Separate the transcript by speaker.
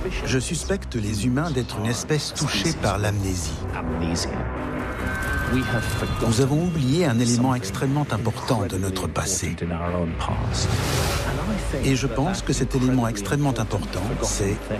Speaker 1: Je suspecte les humains d'être une espèce touchée par l'amnésie. Nous avons oublié un élément extrêmement important de notre passé. Et je pense que cet élément extrêmement important, c'est